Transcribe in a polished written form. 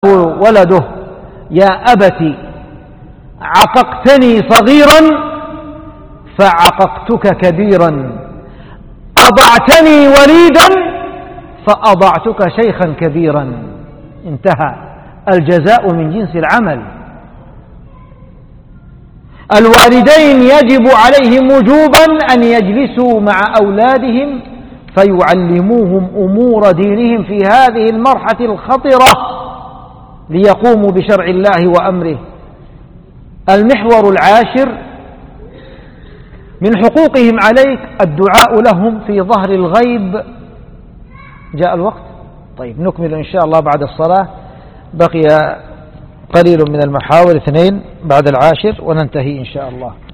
ولده: يا أبت عققتني صغيرا فعققتك كبيرا، أضعتني وليدا فأضعتك شيخا كبيرا. انتهى. الجزاء من جنس العمل. الوالدين يجب عليهم وجوبا أن يجلسوا مع أولادهم فيعلموهم أمور دينهم في هذه المرحلة الخطرة ليقوموا بشرع الله وأمره. المحور العاشر: من حقوقهم عليك الدعاء لهم في ظهر الغيب. جاء الوقت؟ طيب نكمل إن شاء الله بعد الصلاة. بقي قليل من المحاور 2 بعد 10 وننتهي إن شاء الله.